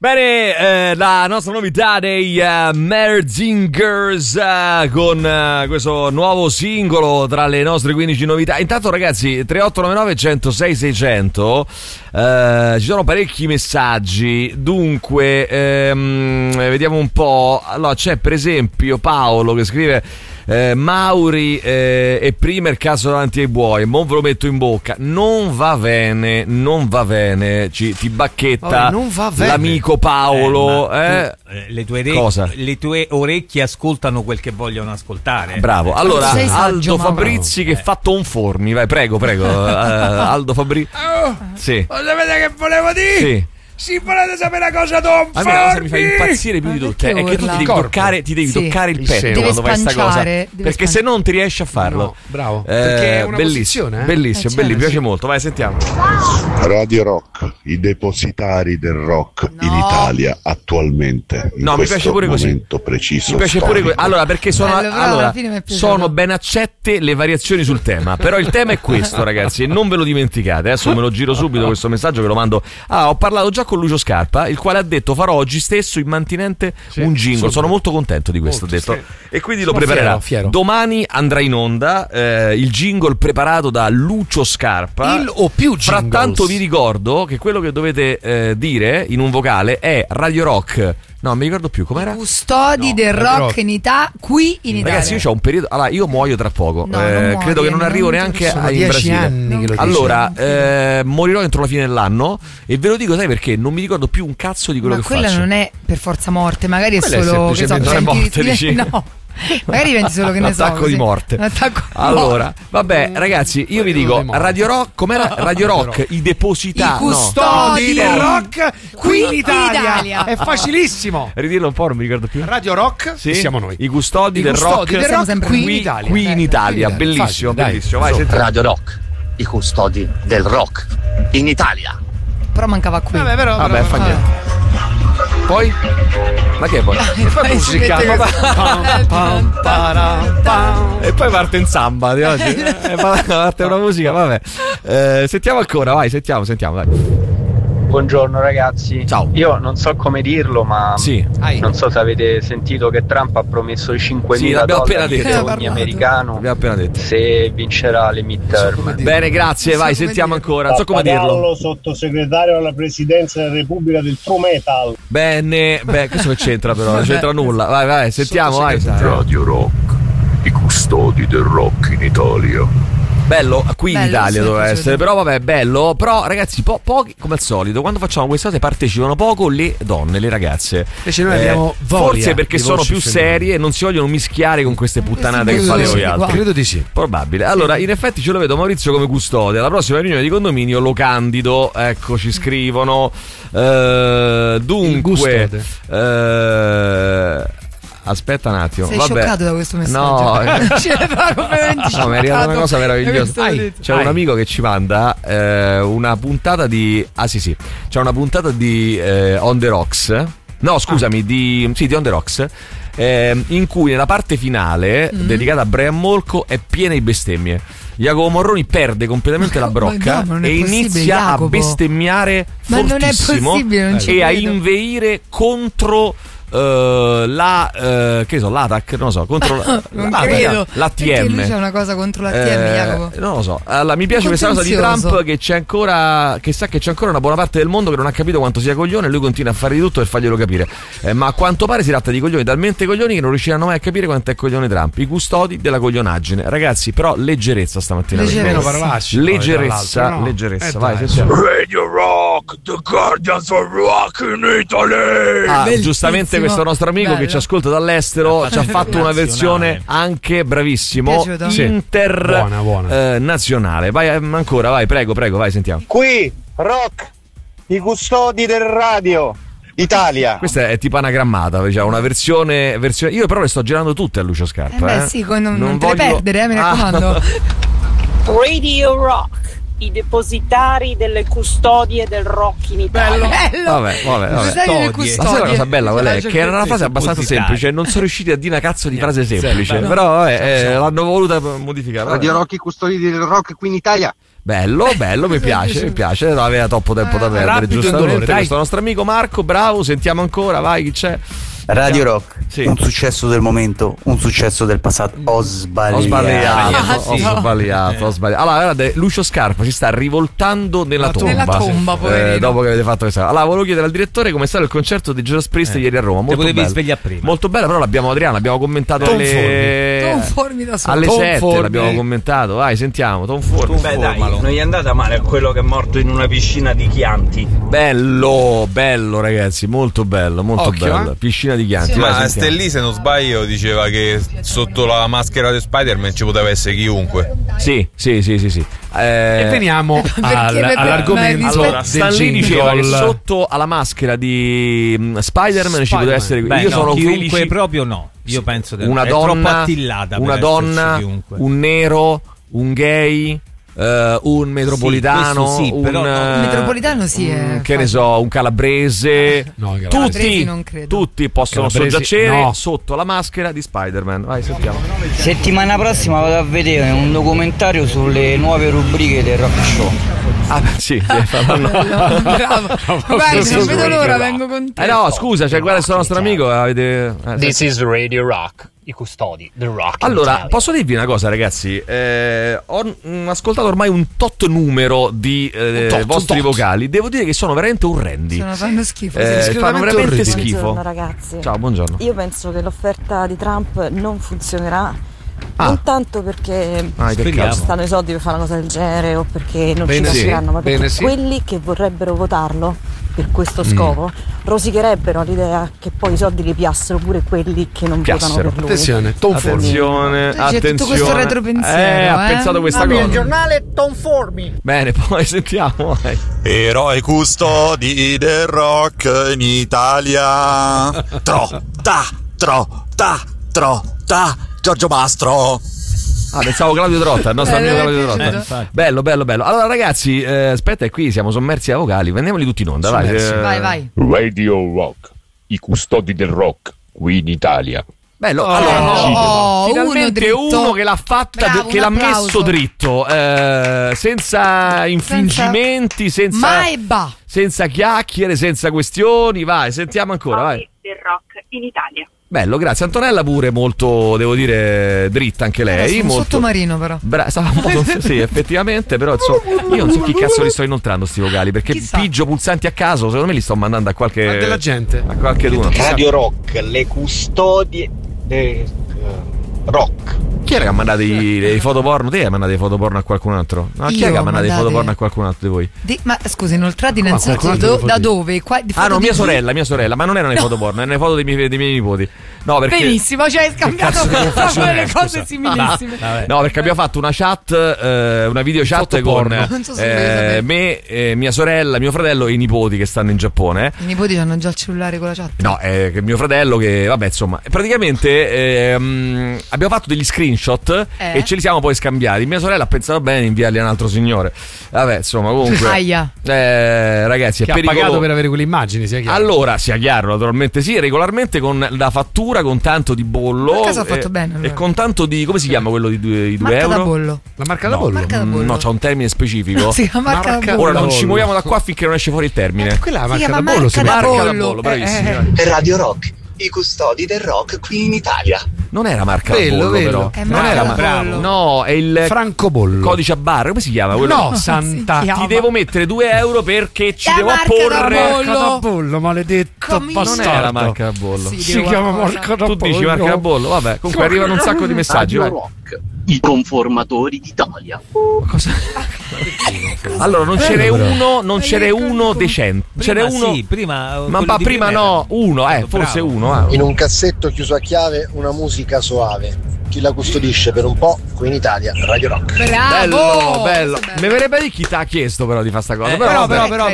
Bene, la nostra novità dei Merzingers con questo nuovo singolo tra le nostre 15 novità. Intanto ragazzi, 3899 106 600, ci sono parecchi messaggi, dunque vediamo un po'. Allora c'è per esempio Paolo che scrive Mauri e prima il caso davanti ai buoi, mo ve lo metto in bocca, non va bene, ti bacchetta non va bene. L'amico Paolo, le tue orecchie ascoltano quel che vogliono ascoltare. Bravo. Allora Sei saggio, Aldo Mauro. Fabrizi che fa tonforni, vai, prego Aldo Fabrizi. Sì. Lo sapete che volevo dire? Sì. Si volete sapere una cosa, Don A me la cosa che mi fa impazzire più di tutte è che tu ti devi toccare il petto quando fai sta cosa, perché se non ti riesci a farlo. No, bravo. Perché è una bellissimo, posizione, bellissimo, mi piace molto. Vai, sentiamo. Radio Rock, i depositari del rock in Italia attualmente. No, mi piace pure così. Momento preciso. Mi piace pure così. Allora, perché sono ben accette le variazioni sul tema. Però il tema è questo, ragazzi, e non ve lo dimenticate. Adesso me lo giro subito questo messaggio che lo mando. Ho parlato già con Lucio Scarpa, il quale ha detto farò oggi stesso immantinente un jingle. Sono molto contento di questo, molto, ha detto. E quindi lo preparerà. Fiero. Domani andrà in onda il jingle preparato da Lucio Scarpa. Il o più jingles. Frattanto vi ricordo che quello che dovete dire in un vocale è Radio Rock. No, mi ricordo più com'era. Custodi del rock in Italia, qui in Italia. Ragazzi, io c'ho un periodo. Allora, io muoio tra poco. Credo che non arrivo neanche in 10 Brasile. Anni che lo allora, morirò entro la fine dell'anno. E ve lo dico, sai perché? Non mi ricordo più un cazzo di quello che faccio. Ma quella non è per forza morte, magari quella è solo. Che so, non è morte, dici? No. Magari diventi solo che ne so. Attacco di morte. Allora, vabbè, ragazzi, io vi dico Radio Rock, com'era? Radio Rock, i depositari. I custodi del rock qui in Italia. È facilissimo. Ridirlo un po', non mi ricordo più. Radio Rock, sì, siamo noi. I custodi del rock qui in Italia. Qui in Italia, bellissimo, bellissimo. Vai, Radio Rock, i custodi del rock in Italia. Però mancava qui. Vabbè, fa niente. Poi? Ma che poi? E poi musica. E poi parte in samba di oggi. Parte una musica, vabbè. Sentiamo ancora, vai, sentiamo, dai. Buongiorno ragazzi. Ciao. Io non so come dirlo, ma non so se avete sentito che Trump ha promesso i $5.000 per ogni americano se vincerà le midterm. Bene, grazie, vai, sentiamo ancora. Non so come dirlo. Sottosegretario alla presidenza della Repubblica del True Metal. Bene, questo che c'entra però? Non c'entra nulla. Vai, sentiamo, vai. Radio Rock, i custodi del rock in Italia. Bello, qui in Italia doveva essere, però vabbè, bello. Però ragazzi, pochi, come al solito, quando facciamo queste cose partecipano poco le donne, le ragazze. Invece noi abbiamo voglia, forse perché sono più serie e non si vogliono mischiare con queste puttanate che fate voi altri. Credo di sì. Probabile. Allora, in effetti ce lo vedo Maurizio come custode. Alla prossima riunione di condominio lo candido. Ecco, ci scrivono. Dunque, aspetta un attimo. Sei scioccato da questo messaggio? No, mi è arrivata una cosa meravigliosa. C'è un amico che ci manda una puntata di. Sì. C'è una puntata di On The Rocks. No, scusami, di On The Rocks. In cui nella parte finale, dedicata a Brian Molko, è piena di bestemmie. Jacopo Morroni perde completamente la brocca e inizia a bestemmiare fortissimo e a inveire contro l'ATAC, non lo so, contro l'ATM. C'è una cosa contro l'ATM, Jacopo. Non lo so. Allora, mi piace questa cosa di Trump che c'è ancora, che sa che c'è ancora una buona parte del mondo che non ha capito quanto sia coglione e lui continua a fare di tutto per farglielo capire. Ma a quanto pare si tratta di coglioni talmente coglioni che non riusciranno mai a capire quanto è coglione Trump. I custodi della coglionaggine. Ragazzi, però leggerezza stamattina. Leggerezza. Vai, sentiamo. Radio Rock, the Guardians of Rock in Italy. Giustamente questo nostro amico che ci ascolta dall'estero ci ha fatto una versione anche bravissimo internazionale. Vai ancora, vai, prego, vai, sentiamo. Qui Rock, i custodi del radio Italia. Questa è tipo anagrammata, cioè una versione. Io però le sto girando tutte a Lucio Scarpa. Sì, non te le perdere, mi raccomando. Radio Rock, i depositari delle custodie del rock in Italia. Bello. Vabbè. Ma sai la cosa bella qual è? Che era una frase abbastanza semplice, non sono riusciti a dire una cazzo di frase semplice, però l'hanno voluta modificare. Radio Rock, i custodi del rock qui in Italia. Bello, mi piace. Non aveva troppo tempo da perdere, giustamente. Questo nostro amico Marco, bravo, sentiamo ancora, vai, chi c'è? Radio Rock, sì. Un successo del momento, un successo del passato. Ho sbagliato. Allora, guardate, Lucio Scarpa si sta rivoltando nella tomba, dopo che avete fatto questa. Allora, volevo chiedere al direttore come è stato il concerto di Judas Priest ieri a Roma. Molto bello. Potevi svegliare prima. Molto bello, però abbiamo commentato alle 7, l'abbiamo commentato. Vai, sentiamo, Tom Formi. Beh, dai, non gli è andata male a quello che è morto in una piscina di Chianti. Bello, ragazzi, molto bello, bello. Piscina di Chianti. Sì, ma Stellì, se non sbaglio, diceva che sotto la maschera di Spider-Man ci poteva essere chiunque. Sì. E veniamo all'argomento. Allora, Stan Lee diceva che sotto alla maschera di Spider-Man ci poteva essere. Io sono chiunque proprio no. Io penso che una donna, è troppo attillata. Una donna, un nero, un gay. Un metropolitano, sì, però un metropolitano che ne so, un calabrese, tutti possono soggiacere sotto la maschera di Spider-Man. Vai, sentiamo. Settimana prossima vado a vedere un documentario sulle nuove rubriche del Rock Show. Sì, bravo. Guarda, non vedo l'ora, vengo con te. No, scusa, guarda questo nostro amico. This is Radio Rock. I custodi del rock. Allora, posso dirvi una cosa, ragazzi? Ho ascoltato ormai un tot numero di vostri vocali. Devo dire che sono veramente orrendi. Fanno schifo. Fanno veramente schifo. Buongiorno, ragazzi. Ciao, buongiorno. Io penso che l'offerta di Trump non funzionerà. Non tanto perché stanno i soldi per fare una cosa del genere o perché non ci capiranno, ma perché quelli che vorrebbero votarlo per questo scopo rosicherebbero l'idea che poi i soldi li piassero pure quelli che non votano per lui. Attenzione, tutto questo retropensiero. Ha pensato questa cosa. Il giornale Tom Formi. Bene, poi sentiamo. Eroi custodi del rock in Italia. Giorgio Mastro. Pensavo Claudio Trotta, il nostro amico Claudio Trotta. Bello. Allora, ragazzi, aspetta, qui siamo sommersi a vocali. Prendiamoli tutti in onda, vai. Radio Rock, i custodi del rock qui in Italia. Bello, allora finalmente uno che l'ha fatta, bravo, che l'ha messo dritto, senza infingimenti, senza chiacchiere, senza questioni. Vai, sentiamo ancora, vai. Del rock in Italia. Bello, grazie. Antonella pure molto, devo dire, dritta anche lei. Molto sottomarino, però. Sì, effettivamente, però io non so chi cazzo li sto inoltrando sti vocali, perché pigio pulsanti a caso, secondo me li sto mandando a qualche della gente. A qualche uno. Radio Rock, le custodie del rock. Chi era che ha mandato i foto porno? Te hai mandato i foto porno a qualcun altro? No, chi è che ha mandato i foto porno a qualcun altro di voi? Ma scusi, inoltrati innanzitutto da dove? No, mia sorella, ma non erano le foto porno, erano le foto dei miei nipoti. No, perché benissimo, cioè hai scambiato le cose similissime. No, perché abbiamo fatto una chat, una video chat con me, mia sorella, mio fratello e i nipoti che stanno in Giappone. I nipoti hanno già il cellulare con la chat? No, che mio fratello che, vabbè, insomma, praticamente abbiamo fatto degli screenshot e ce li siamo poi scambiati. Mia sorella ha pensato bene di inviarli a un altro signore. Vabbè, insomma, comunque ragazzi, che è pericoloso. Ha pagato per avere quelle immagini, sia chiaro. Allora, sia chiaro, naturalmente sì, regolarmente con la fattura, con tanto di bollo. Ma ha fatto bene, allora. E con tanto di, come si chiama quello di 2 euro? Da bollo. La marca da bollo? Marca da bollo. No, c'ha un termine specifico. Si chiama marca da bollo. Ora non ci muoviamo da qua finché non esce fuori il termine. Quella si marca chiama da bollo. Marca da bollo, bravissimo. Radio Rock, i custodi del rock qui in Italia. Non era marca da bollo, però. Non era bravo. No, è il francobollo. Codice a barra, come si chiama? No, santa. Ti devo mettere 2 euro perché ci devo apporre marca da bollo, maledetto bastardo. Non era marca da bollo. Si chiama marca da bollo. Tu dici marca da bollo, vabbè. Comunque arrivano un sacco di messaggi. Radio Rock, i conformatori d'Italia. Cosa? Allora non c'era uno decente. C'era uno prima, ma prima no, uno, forse uno. In un cassetto chiuso a chiave una musica soave. Chi la custodisce per un po' qui in Italia? Radio Rock. Bravo! Bello. Mi verrebbe di chi ti ha chiesto però di fare sta cosa. Però.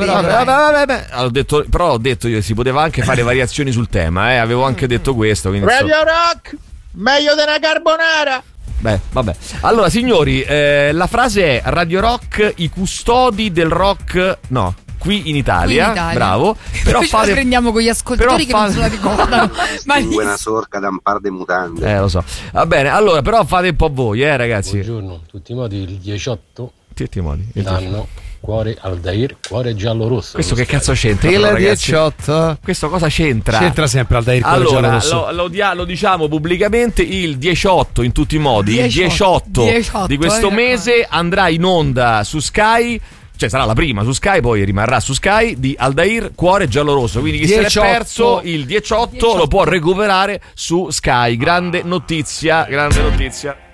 Ho detto io si poteva anche fare variazioni sul tema, avevo anche detto questo. Radio Rock, meglio della carbonara. Beh, vabbè. Allora, signori, la frase è Radio Rock, i custodi del rock. No, qui in Italia. Bravo. Però fate... prendiamo con gli ascoltatori che non se la ricordano. Buona sorca da un par de mutande. Lo so. Va bene, allora, però fate un po' voi, ragazzi. Buongiorno, tutti i modi il 18 tutti i modi. Danno cuore Aldair, cuore giallo-rosso. Questo che cazzo c'entra? Il 18. Questo cosa c'entra? C'entra sempre Aldair, cuore giallo-rosso. Lo diciamo pubblicamente il 18 in tutti i modi. Il 18 di questo mese andrà in onda su Sky. Cioè sarà la prima su Sky, poi rimarrà su Sky, di Aldair, cuore giallo-rosso. Quindi chi se l'è perso il 18 lo può recuperare su Sky. Grande notizia, grande notizia.